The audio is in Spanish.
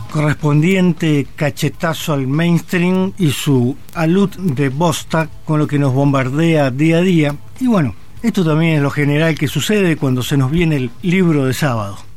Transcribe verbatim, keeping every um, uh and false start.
correspondiente cachetazo al mainstream y su alud de bosta con lo que nos bombardea día a día. Y bueno, esto también es lo general que sucede cuando se nos viene el libro de sábado.